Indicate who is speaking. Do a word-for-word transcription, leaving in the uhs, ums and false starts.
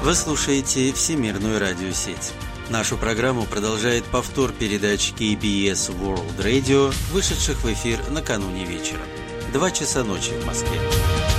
Speaker 1: Вы слушаете Всемирную радиосеть. Нашу программу продолжает повтор передач кей би эс World Radio, вышедших в эфир накануне вечером. Два часа ночи в Москве.